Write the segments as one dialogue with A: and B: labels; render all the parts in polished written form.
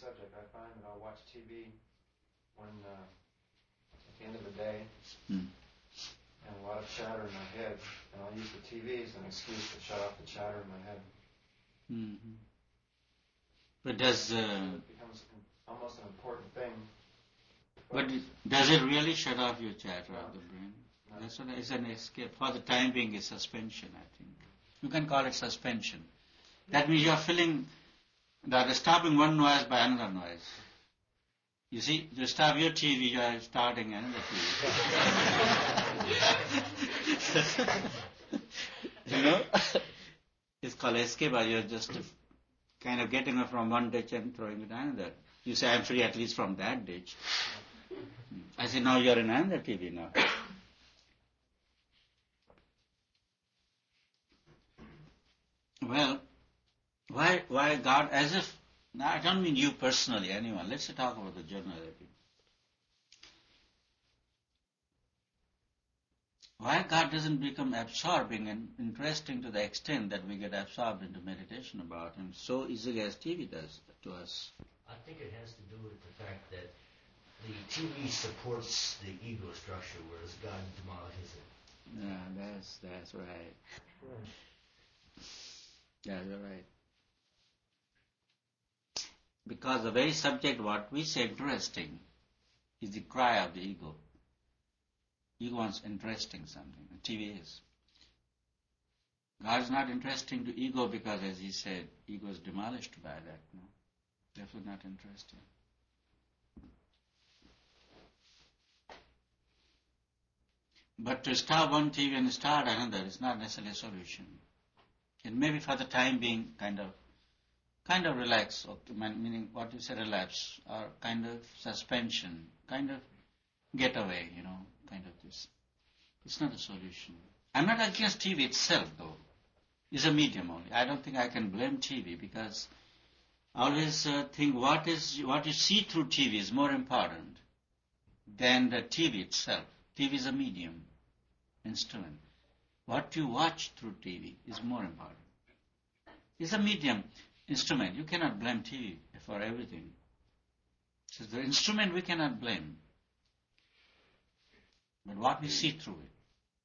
A: subject. I find that I'll watch TV when at the end of the day, and a lot of chatter in my head, and I'll use the TV as an excuse to shut off the chatter in my head.
B: Mm-hmm. But does
A: it becomes almost an important thing.
B: But does it really shut off your chatter of the brain? No. That's what it's an escape. For the time being, it's suspension, I think. You can call it suspension. That means you are feeling that stopping one noise by another noise. You see, to stop your TV, you are starting another TV. You know? It's called escape, or you're just kind of getting it from one ditch and throwing it another. You say, I'm free at least from that ditch. I say, now you're in another TV now. Well, why God, as if, now I don't mean you personally, anyone. Let's talk about the generality. Why God doesn't become absorbing and interesting to the extent that we get absorbed into meditation about Him so easily as TV does to us?
C: I think it has to do with the fact that the TV supports the ego structure, whereas God demolishes it.
B: Yeah, that's right. Yeah, you're right. Because the very subject what we say interesting is the cry of the ego. Ego wants interesting something. TV is. God is not interesting to ego because, as he said, ego is demolished by that. No, therefore not interesting. But to stop one TV and start another is not necessarily a solution. It may be for the time being kind of relax, meaning what you say relapse, or kind of suspension, kind of get away, kind of this. It's not a solution. I'm not against TV itself, though. It's a medium only. I don't think I can blame TV because I always think what you see through TV is more important than the TV itself. TV is a medium, instrument. What you watch through TV is more important. It's a medium, instrument. You cannot blame TV for everything. So the instrument we cannot blame, but what we see through it.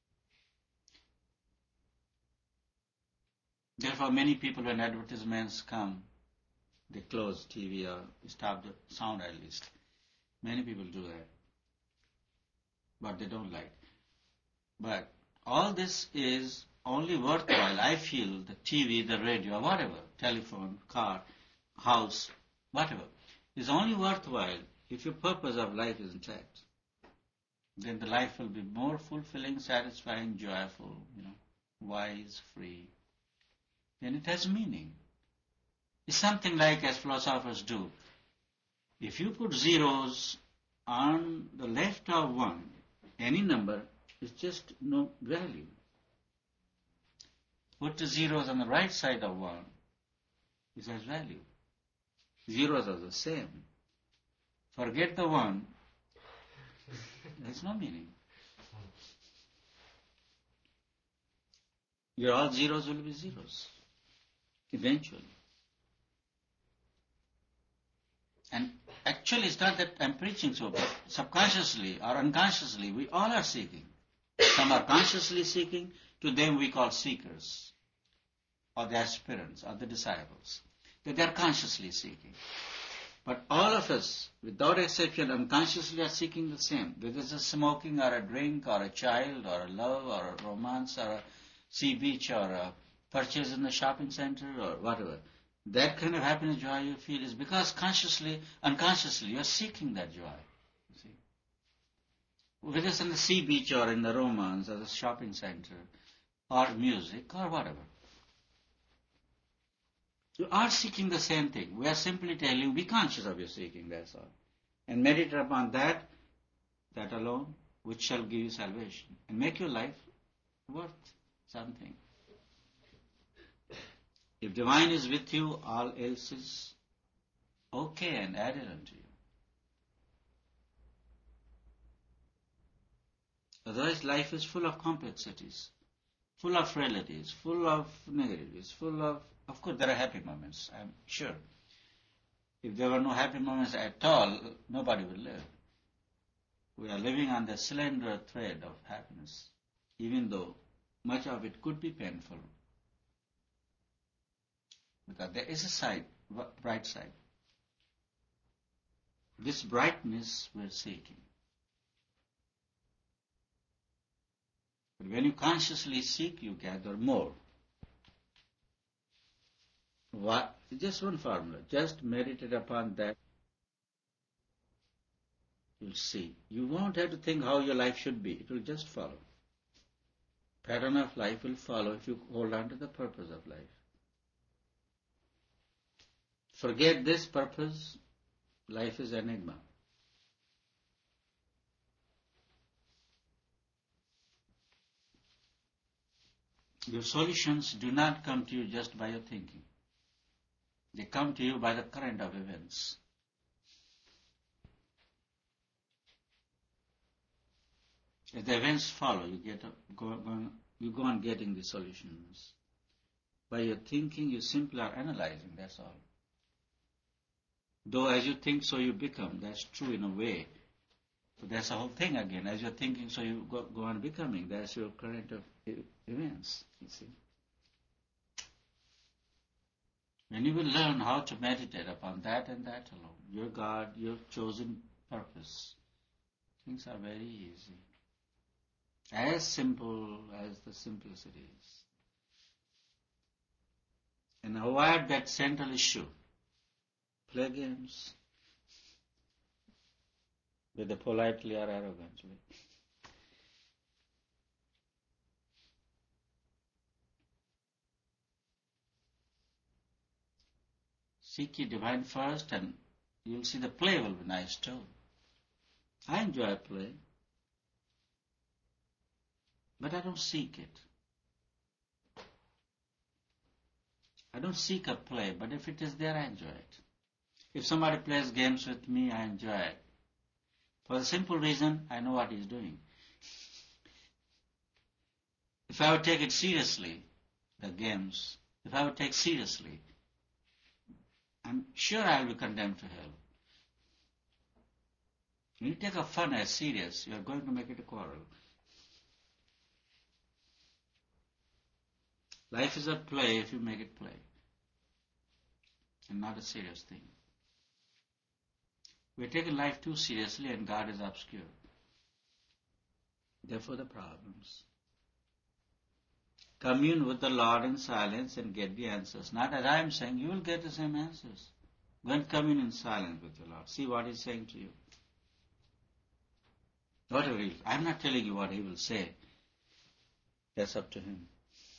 B: Therefore, many people, when advertisements come, they close TV or stop the sound at least. Many people do that, but they don't like. But all this is only worthwhile, I feel, the TV, the radio, whatever, telephone, car, house, whatever, is only worthwhile if your purpose of life is intact. Then the life will be more fulfilling, satisfying, joyful, wise, free. Then it has meaning. It's something like, as philosophers do, if you put zeros on the left of one, any number, it's just no value. Put the zeros on the right side of one, it has value. Zeros are the same. Forget the one, there's no meaning. Your all zeros will be zeros, eventually. And actually it's not that I'm preaching so, but subconsciously or unconsciously, we all are seeking. Some are consciously seeking, to them we call seekers, or the aspirants, or the disciples. They are consciously seeking. But all of us, without exception, unconsciously are seeking the same. Whether it's a smoking, or a drink, or a child, or a love, or a romance, or a sea beach, or a purchase in the shopping center, or whatever. That kind of happiness, joy you feel is because consciously, unconsciously, you are seeking that joy. You see? Whether it's in the sea beach, or in the romance, or the shopping center, or music, or whatever. You are seeking the same thing. We are simply telling you, be conscious of your seeking, that's all. And meditate upon that alone, which shall give you salvation. And make your life worth something. If divine is with you, all else is okay and added unto you. Otherwise, life is full of complexities, full of realities, full of negativities, full of course, there are happy moments, I'm sure. If there were no happy moments at all, nobody would live. We are living on the slender thread of happiness, even though much of it could be painful. Because there is a side, bright side. This brightness we're seeking. But when you consciously seek, you gather more. What? Just one formula. Just meditate upon that. You'll see. You won't have to think how your life should be. It will just follow. Pattern of life will follow if you hold on to the purpose of life. Forget this purpose, life is enigma. Your solutions do not come to you just by your thinking. They come to you by the current of events. As the events follow, you go on getting the solutions. By your thinking, you simply are analyzing, that's all. Though as you think, so you become. That's true in a way. But that's the whole thing again. As you're thinking, so you go on becoming. That's your current of events, you see. When you will learn how to meditate upon that and that alone, your God, your chosen purpose, things are very easy. As simple as the simplest it is. And avoid that central issue. Play games, whether politely or arrogantly. Seek your divine first and you'll see the play will be nice too. I enjoy play, but I don't seek it. I don't seek a play, but if it is there, I enjoy it. If somebody plays games with me, I enjoy it. For the simple reason, I know what he's doing. If I would take it seriously, the games, if I would take seriously, I'm sure I'll be condemned to hell. When you take a fun as serious, you are going to make it a quarrel. Life is a play if you make it play, and not a serious thing. We're taking life too seriously and God is obscure. Therefore the problems. Commune with the Lord in silence and get the answers. Not as I am saying, you will get the same answers. Go and commune in silence with your Lord. See what He is saying to you. Whatever He, I'm not telling you what He will say. That's up to Him.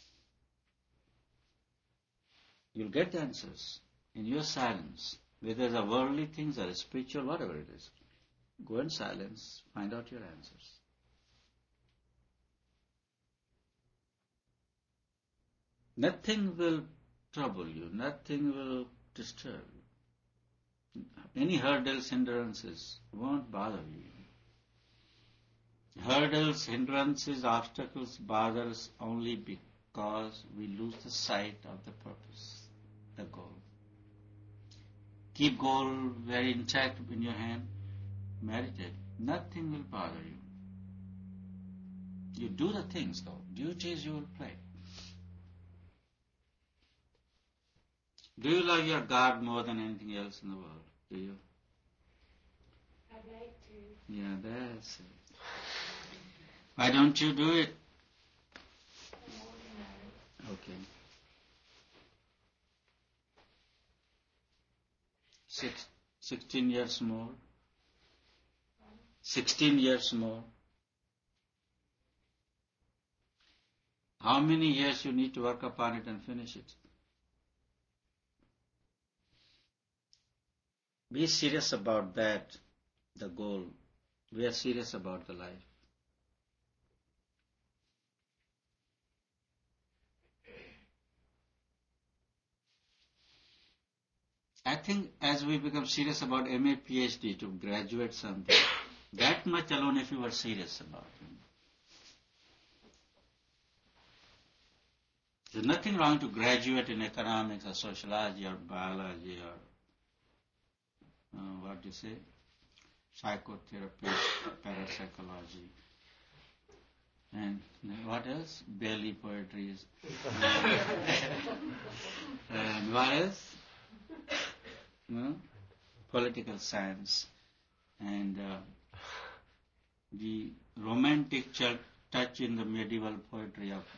B: You'll get the answers in your silence. Whether they're worldly things or spiritual, whatever it is. Go in silence, find out your answers. Nothing will trouble you, nothing will disturb you. Any hurdles, hindrances won't bother you. Hurdles, hindrances, obstacles bother us only because we lose the sight of the purpose, the goal. Keep goal very intact in your hand. Meditate. Nothing will bother you. You do the things though. Duties you will play. Do you love your God more than anything else in the world? Do you?
D: I'd like to.
B: Yeah, that's it. Why don't you do it?
D: I'm already married.
B: Okay. 16 years more. 16 years more. How many years you need to work upon it and finish it? Be serious about that, the goal. We are serious about the life. I think as we become serious about MA, PhD to graduate something, that much alone if you were serious about it. There's nothing wrong to graduate in economics or sociology or biology or what do you say, psychotherapy, parapsychology, and what else? Bailey poetry is. And what else? No? Political science, and the romantic touch in the medieval poetry of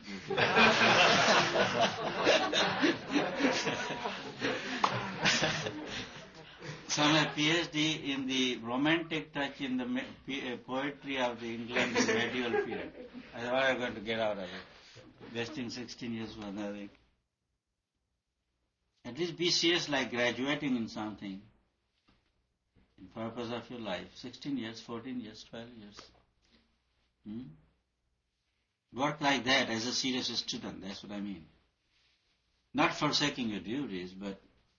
B: some have PhD in the romantic touch in the poetry of the England in medieval period. I thought I was going to get out of it. Wasting 16 years for nothing. At least be serious like graduating in something. In purpose of your life. 16 years, 14 years, 12 years. Work like that as a serious student, that's what I mean. Not forsaking your duties, but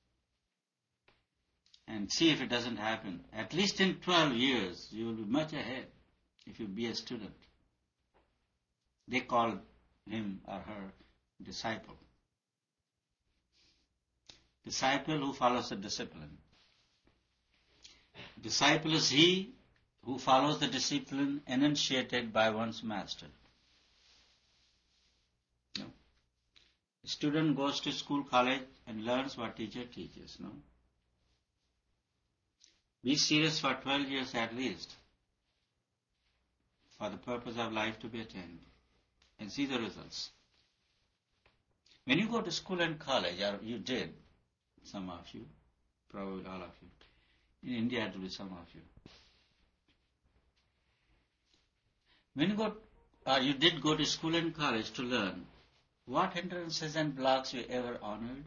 B: and see if it doesn't happen. At least in 12 years, you will be much ahead if you be a student. They call him or her disciple. Disciple who follows the discipline. Disciple is he who follows the discipline enunciated by one's master. No? A student goes to school, college and learns what teacher teaches. No? Be serious for 12 years at least for the purpose of life to be attained and see the results. When you go to school and college, or you did, some of you, probably all of you, in India it will be some of you. When you go, you did go to school and college to learn, what hindrances and blocks you ever honored?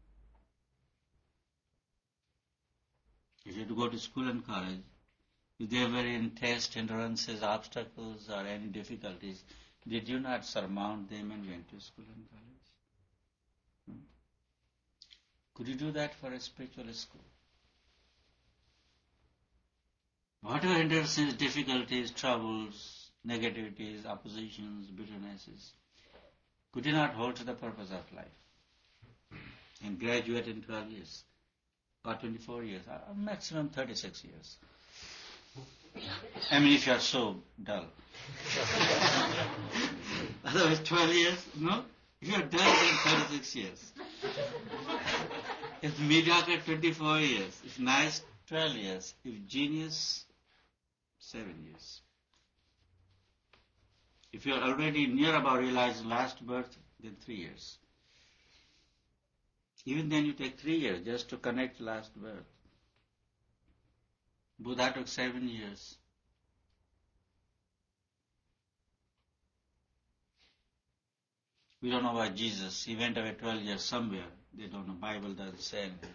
B: If you had to go to school and college, if there were any tests, hindrances, obstacles, or any difficulties, did you not surmount them and went to school and college? Could you do that for a spiritual school? Whatever hindrances, difficulties, troubles, negativities, oppositions, bitternesses, could you not hold to the purpose of life and graduate in 12 years or 24 years or maximum 36 years? I mean, if you are so dull. Otherwise 12 years, no? If you are dull, then 36 years. If mediocre, 24 years. If nice, 12 years. If genius, 7 years. If you are already near about realizing last birth, then 3 years. Even then you take 3 years just to connect last birth. Buddha took 7 years. We don't know about Jesus. He went away 12 years somewhere. They don't know. Bible doesn't say anything.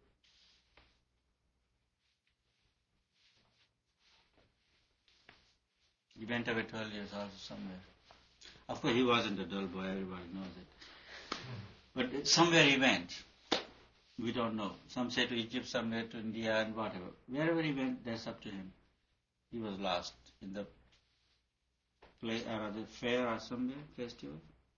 B: He went away 12 years also somewhere. Of course, he wasn't a dull boy. Everybody knows it. But somewhere he went. We don't know. Some say to Egypt, some say to India and whatever. Wherever he went, that's up to him. He was lost in the play or the fair or somewhere, festival.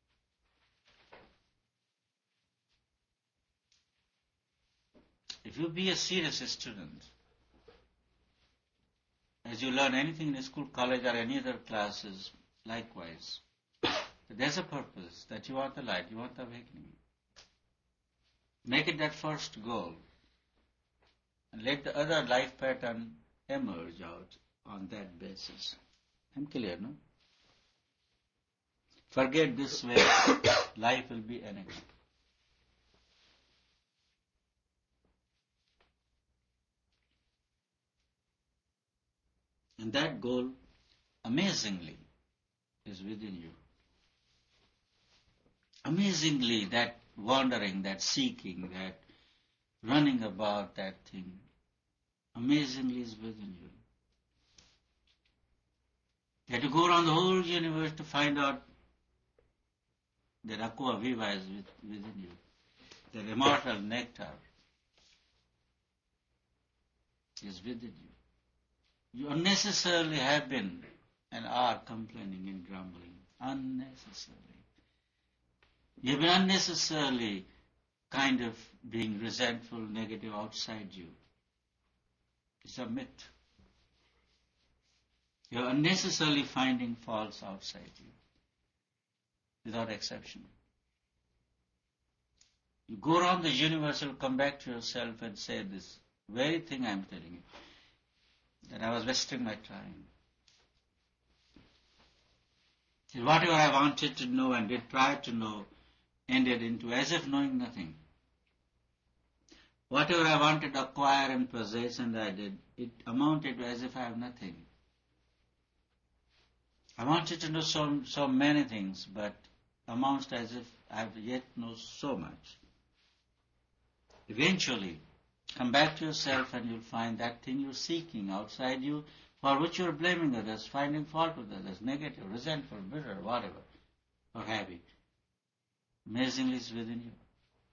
B: If you be a serious student, as you learn anything in a school, college, or any other classes, likewise, there's a purpose that you want the light, you want the awakening. Make it that first goal, and let the other life pattern emerge out on that basis. I'm clear, no? Forget this way, life will be enigma. And that goal, amazingly, is within you. Amazingly, that wandering, that seeking, that running about that thing, amazingly is within you. You have to go around the whole universe to find out that aqua viva is within you, that immortal nectar is within you. You unnecessarily have been and are complaining and grumbling. Unnecessarily. You have been unnecessarily kind of being resentful, negative outside you. It's a myth. You're unnecessarily finding faults outside you, without exception. You go around the universe, you'll come back to yourself and say this very thing I'm telling you, that I was wasting my time. That whatever I wanted to know and did try to know ended into as if knowing nothing. Whatever I wanted to acquire and possess and I did, it amounted to as if I have nothing. I wanted to know so many things, but amounts to as if I have yet know so much. Eventually, come back to yourself and you'll find that thing you're seeking outside you, for which you're blaming others, finding fault with others, negative, resentful, bitter, whatever, or happy. Amazingly is within you.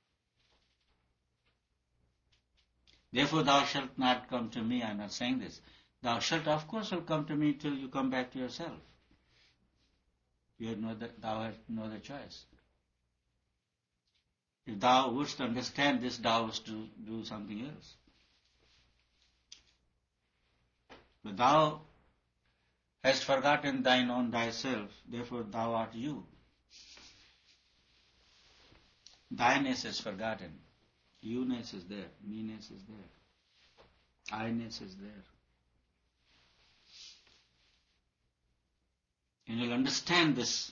B: Therefore thou shalt not come to me, I'm not saying this. Thou shalt of course will come to me till you come back to yourself. Thou hast no other choice. If thou wouldst understand this, thou wouldst do something else. But thou hast forgotten thine own thyself, therefore thou art you. Thyness is forgotten. You-ness is there. Me-ness is there. I-ness is there. And you'll understand this,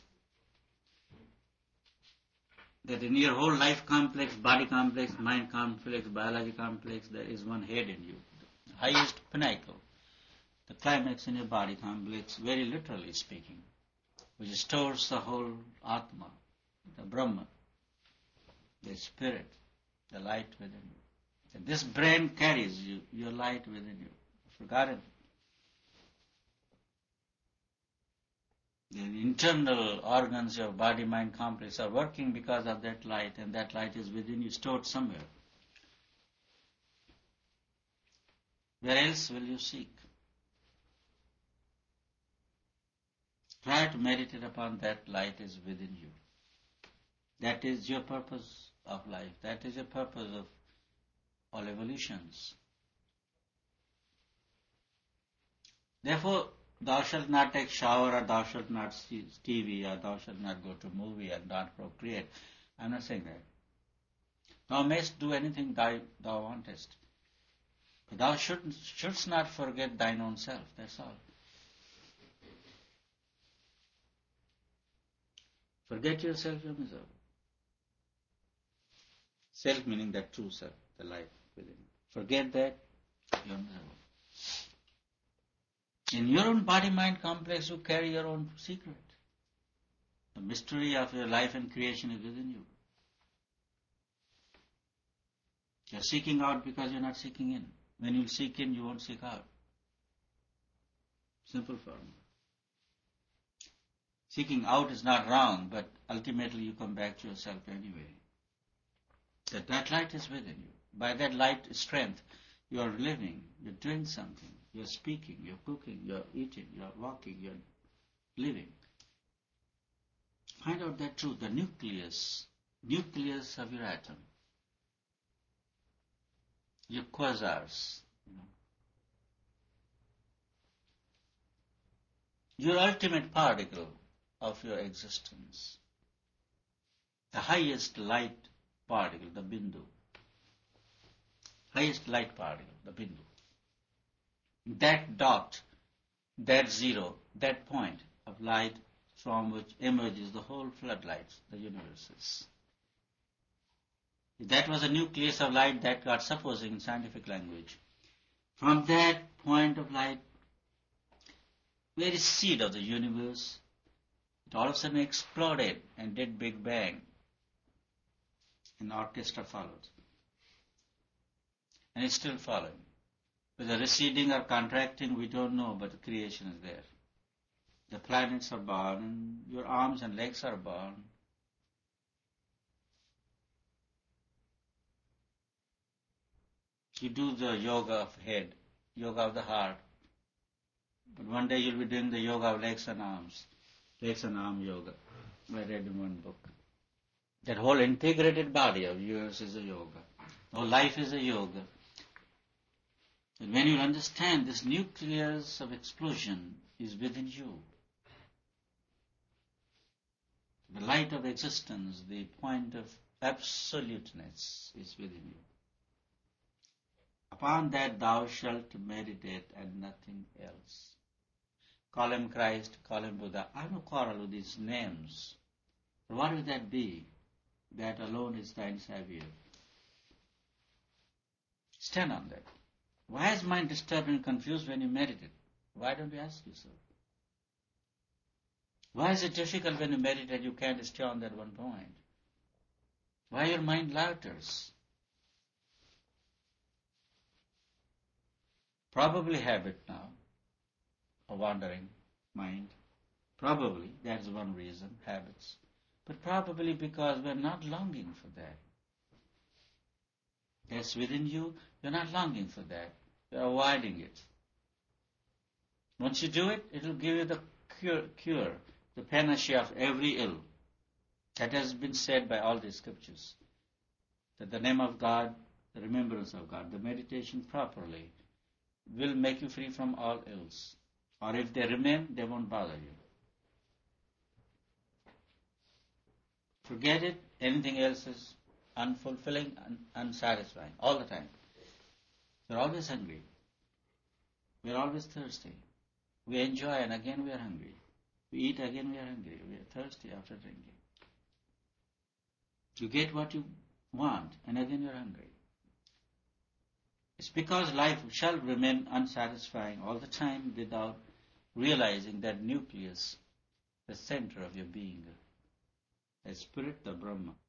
B: that in your whole life complex, body complex, mind complex, biology complex, there is one head in you. The highest pinnacle, the climax in your body complex, very literally speaking, which stores the whole Atma, the Brahma, the spirit, the light within you. And this brain carries you, your light within you. Forgotten. The internal organs of body-mind complex are working because of that light, and that light is within you, stored somewhere. Where else will you seek? Try to meditate upon that light is within you. That is your purpose of life. That is your purpose of all evolutions. Therefore, thou shalt not take shower, or thou shalt not see TV, or thou shalt not go to movie and not procreate. I'm not saying that. Thou mayst do anything thou wantest. But thou shouldst not forget thine own self, that's all. Forget yourself, you're miserable. Self meaning that true self, the life within you. Forget that, you're miserable. In your own body-mind complex, you carry your own secret. The mystery of your life and creation is within you. You're seeking out because you're not seeking in. When you seek in, you won't seek out. Simple formula. Seeking out is not wrong, but ultimately you come back to yourself anyway. That light is within you. By that light strength, you are living, you're doing something. You're speaking, you're cooking, you're eating, you're walking, you're living. Find out that truth, the nucleus of your atom, your quasars, your ultimate particle of your existence, the highest light particle, the bindu, highest light particle, the bindu. That dot, that zero, that point of light from which emerges the whole floodlights, the universes. If that was a nucleus of light that got, supposing in scientific language, from that point of light, very seed of the universe, it all of a sudden exploded and did Big Bang. An orchestra followed. And it's still following. Whether receding or contracting, we don't know, but the creation is there. The planets are born, and your arms and legs are born. You do the yoga of head, yoga of the heart. But one day you'll be doing the yoga of legs and arms. Legs and arm yoga. I read in one book. That whole integrated body of yours is a yoga. The whole life is a yoga. And when you understand this nucleus of explosion is within you, the light of existence, the point of absoluteness is within you. Upon that thou shalt meditate and nothing else. Call him Christ, call him Buddha. I have no quarrel with these names. But what will that be? That alone is thine Savior. Stand on that. Why is mind disturbed and confused when you meditate? Why don't you ask yourself? Why is it difficult when you meditate you can't stay on that one point? Why your mind loiters? Probably habit now, a wandering mind. Probably, that's one reason, habits. But probably because we're not longing for that. That's within you, you're not longing for that. You're avoiding it. Once you do it, it will give you the cure, the panacea of every ill. That has been said by all the scriptures. That the name of God, the remembrance of God, the meditation properly will make you free from all ills. Or if they remain, they won't bother you. Forget it, anything else is unfulfilling and unsatisfying all the time. We're always hungry. We're always thirsty. We enjoy and again we are hungry. We eat again we are hungry. We are thirsty after drinking. You get what you want and again you are hungry. It's because life shall remain unsatisfying all the time without realizing that nucleus, the center of your being, the spirit, the Brahma.